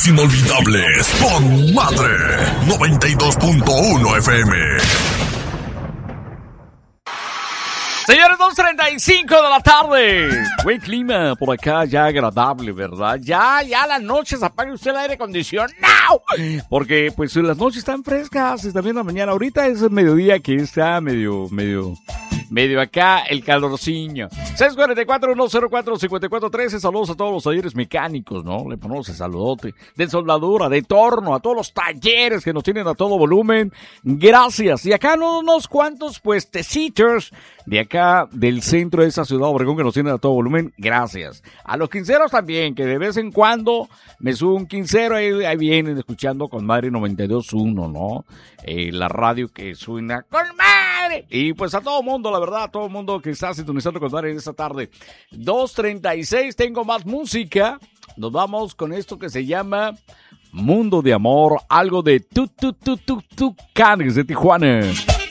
Momentos inolvidables con Madre 92.1 FM. Señores, 2:35 de la tarde. Buen clima por acá, ya agradable, ¿verdad? Ya la noche se apague usted el aire acondicionado. Porque pues las noches están frescas, está bien la mañana. Ahorita es el mediodía que está medio acá el calorciño. 644-104-5413. Saludos a todos los talleres mecánicos, ¿no? Le ponemos el saludote. De soldadura, de torno, a todos los talleres que nos tienen a todo volumen. Gracias. Y acá unos cuantos puestecitos de acá del centro de esa ciudad Obregón que nos tienen a todo volumen. Gracias. A los quinceros también, que de vez en cuando me sube un quincero. Ahí vienen escuchando con Madre 92.1, ¿no? La radio que suena con Madre. Y pues a todo mundo, la verdad, a todo mundo que está sintonizando con Madre en esta tarde. 2:36, tengo más música. Nos vamos con esto que se llama Mundo de Amor, algo de Tucanes de Tijuana.